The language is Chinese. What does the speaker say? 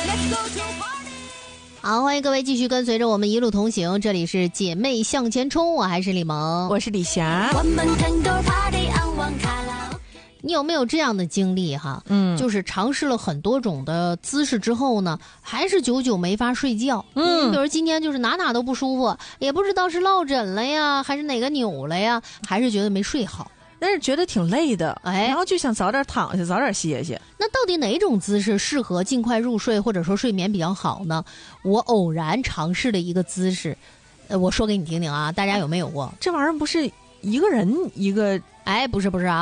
好，欢迎各位继续跟随着我们一路同行，这里是姐妹向前冲，我还是李萌， 我是李霞。 你有没有这样的经历哈？就是尝试了很多种的姿势之后呢，还是久久没法睡觉。比如今天就是哪都不舒服，也不知道是落枕了呀，还是哪个扭了呀，还是觉得没睡好。 但是觉得挺累的，然后就想早点躺下，早点歇歇。 那到底哪种姿势适合尽快入睡，或者说睡眠比较好呢？我偶然尝试的一个姿势，我说给你听听啊，大家有没有过？ 这玩意儿不是一个人一个？ 不是啊。